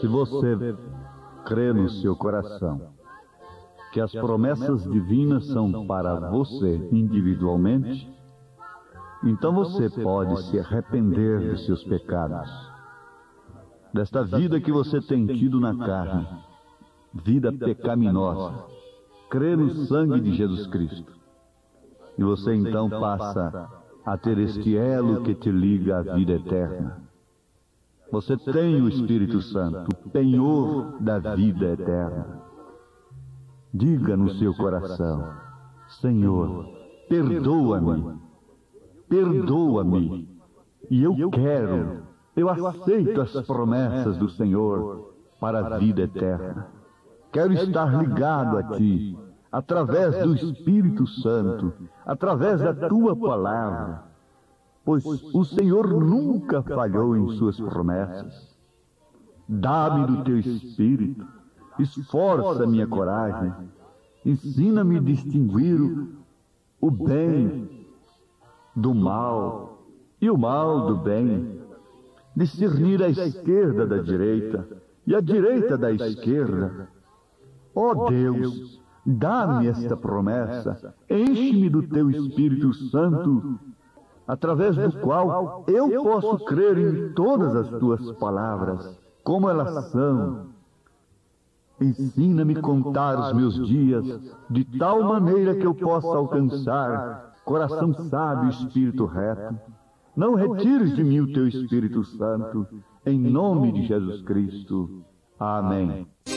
Se você crê no seu coração que as promessas divinas são para você individualmente, então você pode se arrepender de seus pecados, desta vida que você tem tido na carne, vida pecaminosa. Crê no sangue de Jesus Cristo, e você então passa a ter este elo que te liga à vida eterna. Você tem o Espírito Santo, o penhor da vida eterna. Diga no seu coração: Senhor, perdoa-me, perdoa-me, e eu aceito as promessas do Senhor para a vida eterna. Quero estar ligado a Ti, através do Espírito Santo, através da Tua palavra, pois o Senhor nunca falhou em Suas promessas. Dá-me do Teu Espírito, esforça minha coragem, ensina-me a distinguir o bem do mal e o mal do bem, discernir a esquerda da direita e a direita da esquerda. Ó Deus, dá-me esta promessa, enche-me do Teu Espírito Santo, através do qual eu posso crer em todas as Tuas palavras, como elas são. Ensina-me a contar os meus dias, de tal maneira que eu possa alcançar coração sábio e espírito reto. Não retires de mim o Teu Espírito Santo, em nome de Jesus Cristo. Amém.